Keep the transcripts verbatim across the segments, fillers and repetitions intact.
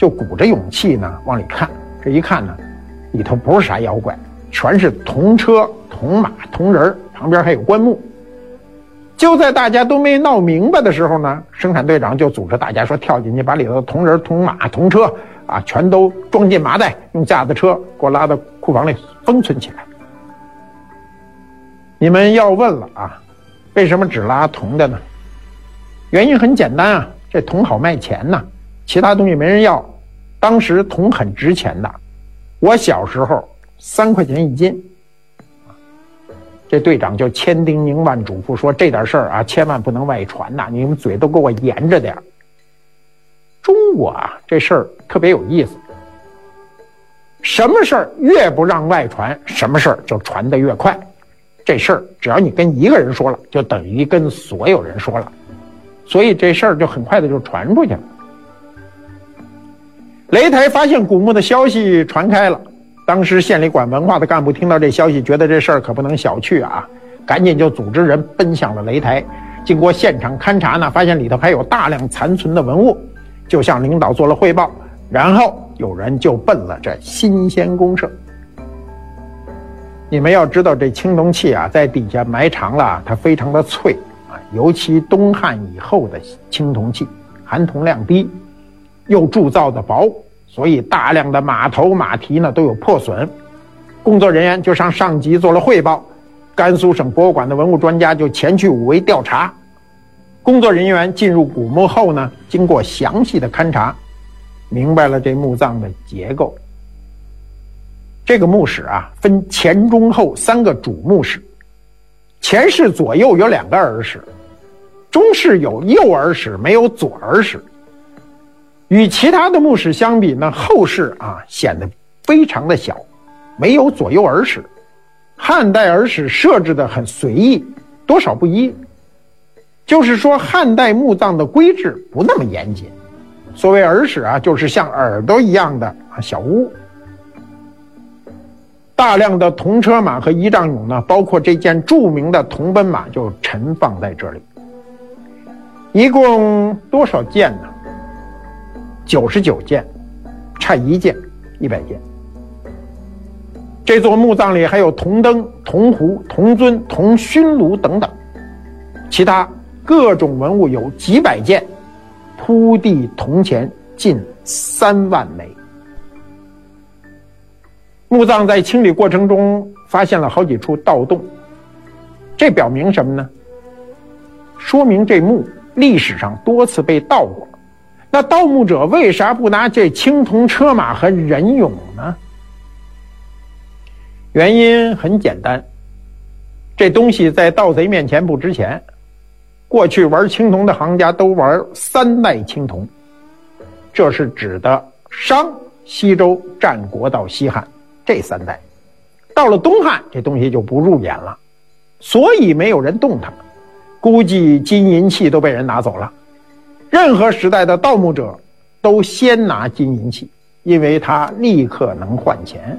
就鼓着勇气呢往里看。这一看呢，里头不是啥妖怪，全是铜车、铜马、铜人，旁边还有棺木。就在大家都没闹明白的时候呢，生产队长就组织大家说跳进去，把里头的铜人、铜马、铜车啊，全都装进麻袋，用架子车给我拉到库房里封存起来。你们要问了啊，为什么只拉铜的呢？原因很简单啊，这铜好卖钱呐，其他东西没人要。当时铜很值钱的，我小时候三块钱一斤。这队长就千叮咛万嘱咐说，这点事儿啊，千万不能外传呐，你们嘴都给我严着点。中国啊，这事儿特别有意思，什么事儿越不让外传，什么事儿就传得越快。这事儿只要你跟一个人说了，就等于跟所有人说了，所以这事儿就很快的就传出去了。擂台发现古墓的消息传开了，当时县里管文化的干部听到这消息，觉得这事儿可不能小觑啊，赶紧就组织人奔向了擂台。经过现场勘查呢，发现里头还有大量残存的文物，就向领导做了汇报，然后有人就奔了这新鲜公社。你们要知道，这青铜器啊，在底下埋藏了，它非常的脆啊，尤其东汉以后的青铜器，含铜量低，又铸造的薄，所以大量的马头马蹄呢都有破损。工作人员就向上级做了汇报，甘肃省博物馆的文物专家就前去五围调查。工作人员进入古墓后呢，经过详细的勘察，明白了这墓葬的结构。这个墓室啊，分前中后三个主墓室，前室左右有两个耳室，中室有右耳室，没有左耳室。与其他的墓室相比呢，后室啊显得非常的小，没有左右耳室。汉代耳室设置的很随意，多少不一，就是说汉代墓葬的规制不那么严谨。所谓耳室啊，就是像耳朵一样的小屋。大量的铜车马和仪仗俑呢，包括这件著名的铜奔马就陈放在这里。一共多少件呢？九十九件，差一件，一百件。这座墓葬里还有铜灯、铜壶、铜尊、铜熏炉等等，其他各种文物有几百件，铺地铜钱近三万枚。墓葬在清理过程中发现了好几处盗洞，这表明什么呢？说明这墓历史上多次被盗过。那盗墓者为啥不拿这青铜车马和人俑呢？原因很简单，这东西在盗贼面前不值钱。过去玩青铜的行家都玩三代青铜，这是指的商、西周、战国到西汉这三代。到了东汉，这东西就不入眼了，所以没有人动它。估计金银器都被人拿走了。任何时代的盗墓者都先拿金银器，因为它立刻能换钱。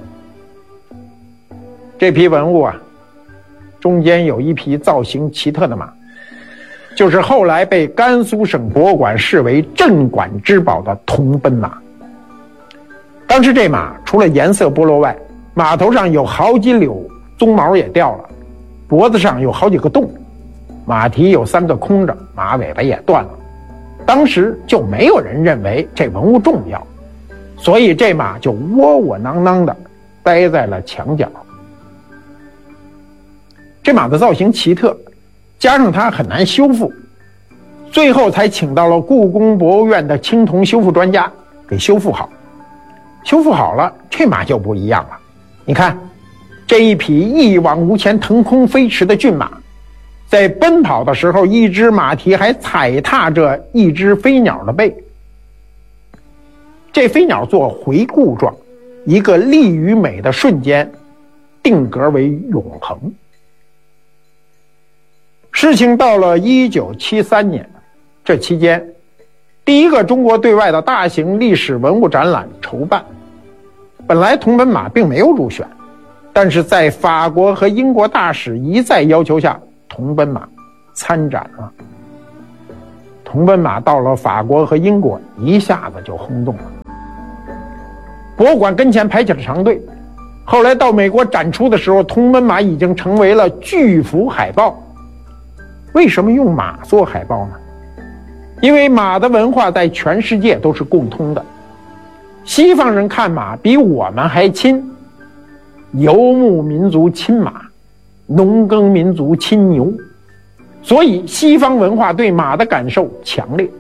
这批文物啊，中间有一匹造型奇特的马，就是后来被甘肃省博物馆视为镇馆之宝的铜奔马。当时这马除了颜色剥落外，马头上有好几绺鬃毛也掉了，脖子上有好几个洞，马蹄有三个空着，马尾巴也断了。当时就没有人认为这文物重要，所以这马就窝窝囊囊的待在了墙角。这马的造型奇特，加上它很难修复，最后才请到了故宫博物院的青铜修复专家给修复好。修复好了，这马就不一样了。你看，这一匹一往无前腾空飞驰的骏马，在奔跑的时候，一只马蹄还踩踏着一只飞鸟的背。这飞鸟做回顾状，一个力与美的瞬间，定格为永恒。事情到了一九七三年，这期间，第一个中国对外的大型历史文物展览筹办。本来铜奔马并没有入选，但是在法国和英国大使一再要求下，铜奔马参展了。铜奔马到了法国和英国，一下子就轰动了。 博物馆跟前排起了长队。后来到美国展出的时候，同奔马已经成为了巨幅海报。为什么用马做海报呢？因为马的文化在全世界都是共通的。西方人看马比我们还亲，游牧民族亲马，农耕民族亲牛，所以西方文化对马的感受强烈。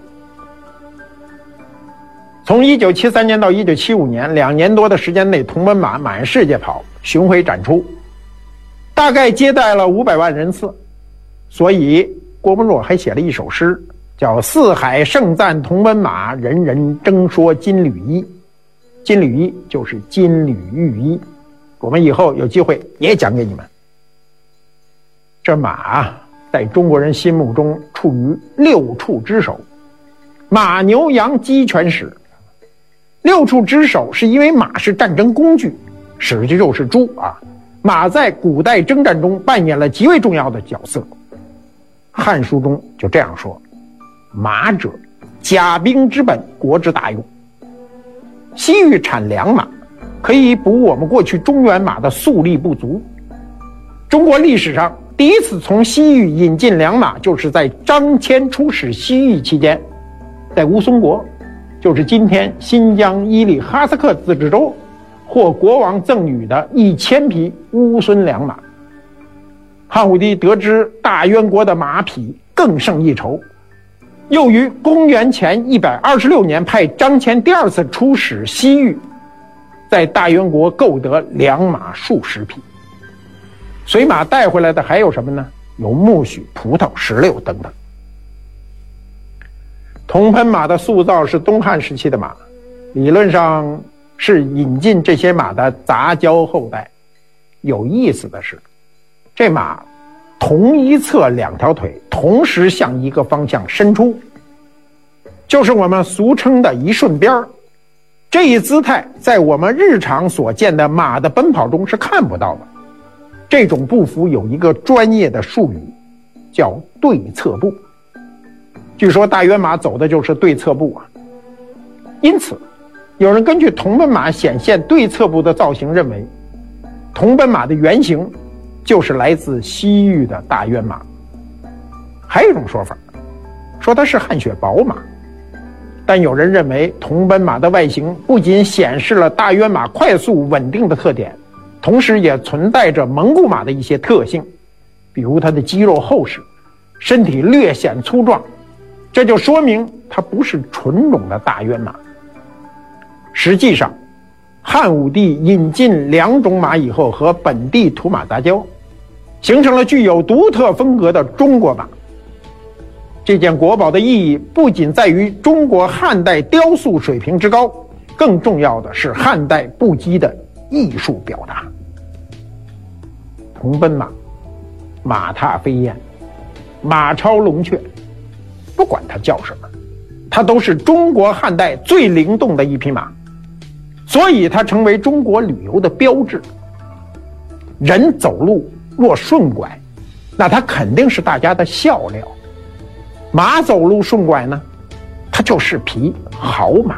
从一九七三年到一九七五年，两年多的时间内，同奔马满世界跑，巡回展出，大概接待了五百万人次。所以郭沫若还写了一首诗，叫四海盛赞同奔马，人人争说金缕衣。金缕衣就是金缕玉衣，我们以后有机会也讲给你们。这马在中国人心目中处于六畜之首，马牛羊鸡犬豕。六畜之首是因为马是战争工具，豕就是猪啊。马在古代征战中扮演了极为重要的角色。汉书中就这样说：马者，甲兵之本，国之大用。西域产良马，可以补我们过去中原马的粟力不足。中国历史上第一次从西域引进良马，就是在张骞出使西域期间，在乌松国，就是今天新疆伊犁哈萨克自治州，获国王赠予的一千匹乌孙良马。汉武帝得知大渊国的马匹更胜一筹，又于公元前一百二十六年派张骞第二次出使西域，在大渊国购得良马数十匹。随马带回来的还有什么呢？有苜蓿、葡萄、石榴等等。同奔马的塑造是东汉时期的马，理论上是引进这些马的杂交后代。有意思的是，这马同一侧两条腿同时向一个方向伸出，就是我们俗称的一顺边儿。这一姿态在我们日常所见的马的奔跑中是看不到的。这种步幅有一个专业的术语，叫对侧步。据说大渊马走的就是对侧步啊。因此有人根据同奔马显现对侧步的造型，认为同奔马的原型就是来自西域的大渊马。还有一种说法，说它是汗血宝马。但有人认为同奔马的外形不仅显示了大渊马快速稳定的特点，同时也存在着蒙古马的一些特性，比如它的肌肉厚实，身体略显粗壮，这就说明它不是纯种的大渊马。实际上，汉武帝引进两种马以后，和本地土马杂交，形成了具有独特风格的中国马。这件国宝的意义不仅在于中国汉代雕塑水平之高，更重要的是汉代不羁的艺术表达。同奔马，马踏飞燕，马超龙雀，不管它叫什么，它都是中国汉代最灵动的一匹马，所以它成为中国旅游的标志。人走路若顺拐，那它肯定是大家的笑料。马走路顺拐呢，它就是匹好马。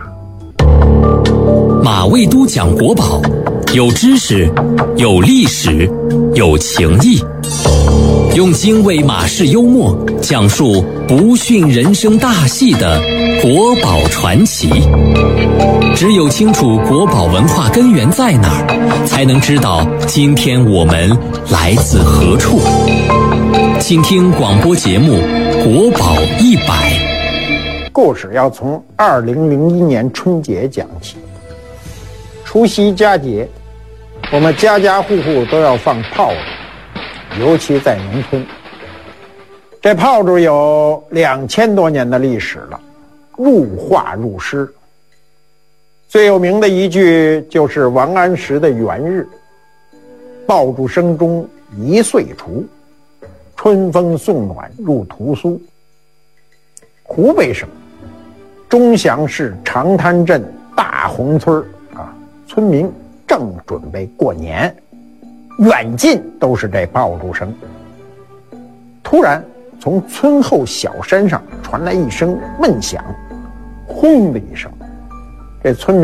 马未都讲国宝，有知识，有历史，有情谊，用精卫马式幽默讲述不逊人生大戏的国宝传奇。只有清楚国宝文化根源在哪儿，才能知道今天我们来自何处。请听广播节目《国宝一百》。 故事要从二零零一年春节讲起。除夕佳节，我们家家户户都要放炮竹，尤其在农村。这炮竹有两千多年的历史了，入画入诗。最有名的一句就是王安石的《元日》：爆竹声中一岁除，春风送暖入屠苏。湖北省钟祥市长滩镇大红村啊，村民正准备过年，远近都是这爆竹声。突然从村后小山上传来一声闷响，轰的一声，这村民